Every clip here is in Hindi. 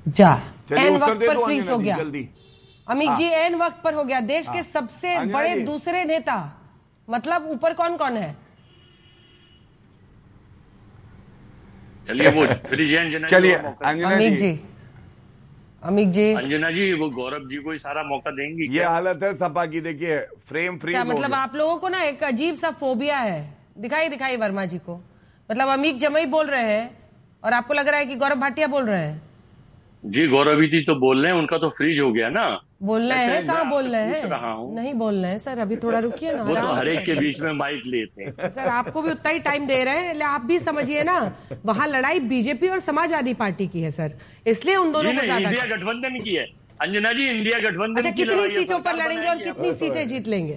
जा चलिए, एन उत्तर वक्त दे पर दो फ्रीज अंजना हो जी, गया जल्दी। अमित जी, एन वक्त पर हो गया। देश के सबसे अंजना बड़े जी। दूसरे नेता, मतलब ऊपर कौन कौन है? चलिए वो फ्रीज है अंजना जी, चलिए और मौका दें। अंजना अमित जी, जी, अमित जी, अंजना जी वो गौरव जी को ही सारा मौका देंगी ये क्या? हालत है सपा की, देखिए फ्रेम फ्रीज क्या हो मतलब गया। आप लोगों को ना एक अजीब सा फोबिया है? दिखाई वर्मा जी को, मतलब अमित जमई बोल रहे हैं और आपको लग रहा है कि गौरव भाटिया बोल रहे हैं। जी गौरव जी तो बोल रहे हैं, उनका तो फ्रीज हो गया ना। बोल रहे हैं, मैं कहाँ बोल आपसे रहे पूछ रहा हैं? हूँ। नहीं बोल रहे हैं सर, अभी थोड़ा रुकिए ना, वो तो आराम हर से एक के बैठिए। बीच में माइक लेते हैं। सर आपको भी उतना ही टाइम दे रहे हैं, आप भी समझिए ना, वहां लड़ाई बीजेपी और समाजवादी पार्टी की है सर, इसलिए उन दोनों जी को नहीं, ज्यादा। इंडिया गठबंधन की है अंजना जी, इंडिया गठबंधन अच्छा, की कितनी लड़ाई है, सीटों पर सरकार लड़ेंगे और बनाएंगे। कितनी सीटें जीत लेंगे?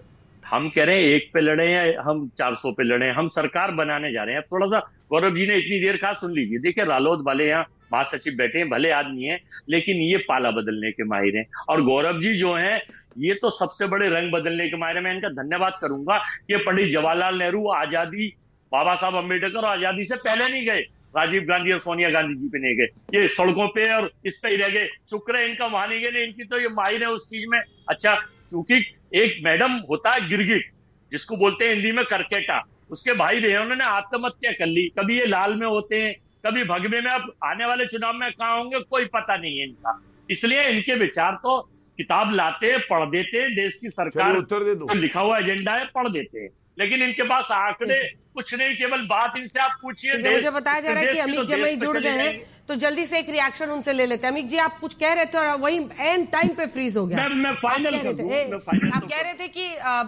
हम कह रहे हैं 1 पे लड़े हैं, हम 400 पे लड़े हैं, हम सरकार बनाने जा रहे हैं। थोड़ा सा गौरव जी ने इतनी देर कहा, सुन लीजिए। देखिए रालोद वाले यहाँ महासचिव बैठे हैं, भले आदमी हैं, लेकिन ये पाला बदलने के माहिर हैं। और गौरव जी जो हैं, ये तो सबसे बड़े रंग बदलने के माहिर हैं। मैं इनका धन्यवाद करूंगा। ये पंडित जवाहरलाल नेहरू आजादी, बाबा साहब अम्बेडकर आजादी से पहले नहीं गए, राजीव गांधी और सोनिया गांधी जी पे नहीं गए, ये सड़कों पे और इस पे ही रह गए। शुक्र है इनका वहां नहीं गए, इनकी तो ये माहिर है उस चीज में। अच्छा, चूंकि एक मैडम होता है गिरगिट, जिसको बोलते हैं हिंदी में करकेटा, उसके भाई बहनों ने आत्महत्या कर ली। कभी ये लाल में होते हैं, कभी भगवे में। अब आने वाले चुनाव में कहाँ होंगे कोई पता नहीं है इनका। इसलिए इनके विचार तो किताब लाते हैं, पढ़ देते हैं, देश की सरकार उत्तर दे दो। जो लिखा हुआ एजेंडा है पढ़ देते हैं, लेकिन इनके पास आंकड़े कुछ नहीं, केवल बात इनसे आप पूछिए। मुझे बताया जा रहा है कि अमित जमई जुड़ गए हैं, तो जल्दी से एक रिएक्शन उनसे ले लेते हैं। अमित जी, आप कुछ कह रहे थे और वही एंड टाइम पे फ्रीज हो गया। मैं फाइनल आप कह रहे थे कि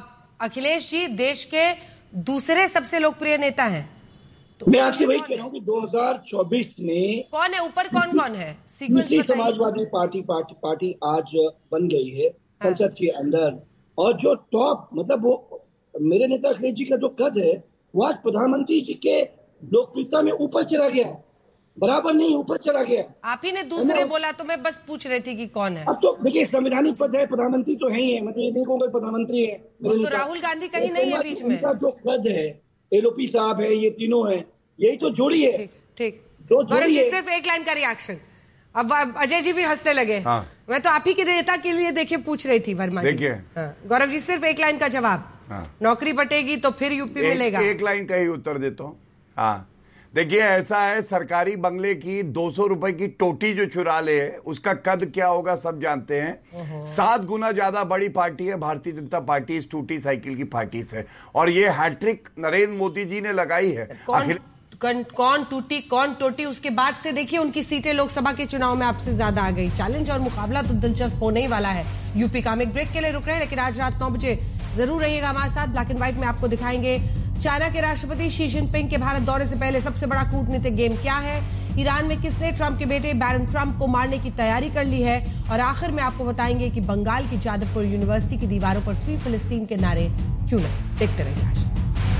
अखिलेश जी देश के दूसरे सबसे लोकप्रिय नेता हैं। तो मैं आपसे वही कह रहा हूँ कि 2024 में कौन है ऊपर, कौन है? दूसरी समाजवादी पार्टी आज बन गई है संसद के अंदर, और जो टॉप, मतलब वो मेरे नेता अखिलेश जी का जो कद है, वो आज प्रधानमंत्री जी के लोकप्रियता में ऊपर चला गया, बराबर नहीं ऊपर चला गया। आप ही ने दूसरे बोला, तो मैं बस पूछ रही थी कि कौन है। अब तो देखिए संवैधानिक पद है, प्रधानमंत्री तो है ही है, मतलब ये नहीं कहूँगा प्रधानमंत्री है। तो राहुल गांधी कहीं नहीं है बीच में। उनका जो कद है, एलओपी साहब है, ये तीनों है, यही तो जोड़ी है। ठीक, गौरव जी सिर्फ एक लाइन का रिएक्शन। अब अजय जी भी हंसने लगे। हाँ। मैं तो आप ही के नेता के लिए देखिए पूछ रही थी वर्मा जी। देखिए गौरव जी, सिर्फ एक लाइन का जवाब। नौकरी बटेगी तो फिर यूपी मिलेगा। एक लाइन का ही उत्तर देता हूँ। हाँ, देखिए ऐसा है, सरकारी बंगले की 200 रुपए की टोटी जो चुरा ले, उसका कद क्या होगा सब जानते हैं। 7 गुना ज्यादा बड़ी पार्टी है भारतीय जनता पार्टी इस टूटी साइकिल की पार्टी से, और ये हैट्रिक नरेंद्र मोदी जी ने लगाई है। कौन टूटी कौन टोटी, उसके बाद से देखिए उनकी सीटें लोकसभा के चुनाव में आपसे ज्यादा आ गई। चैलेंज और मुकाबला तो दिलचस्प होने ही वाला है यूपी का। हम एक ब्रेक के लिए रुक रहे हैं, लेकिन आज रात 9 बजे जरूर रहिएगा हमारे साथ। ब्लैक एंड व्हाइट में आपको दिखाएंगे चाइना के राष्ट्रपति शी जिनपिंग के भारत दौरे से पहले सबसे बड़ा कूटनीतिक गेम क्या है, ईरान में किसने ट्रंप के बेटे बैरन ट्रंप को मारने की तैयारी कर ली है, और आखिर में आपको बताएंगे कि बंगाल की जादवपुर यूनिवर्सिटी की दीवारों पर फ्री फिलिस्तीन के नारे क्यों नहीं। देखते रहिए आज।